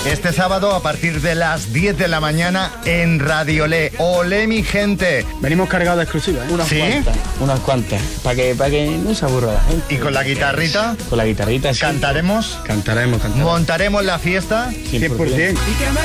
Este sábado a partir de las 10 de la mañana en Radio Le. ¡Olé, mi gente! Venimos cargados de exclusivas, ¿eh? Unas cuantas, para que no se aburra la gente. ¿Y con la guitarrita? Con la guitarrita, sí. ¿Cantaremos? Cantaremos. ¿Montaremos la fiesta? 100%.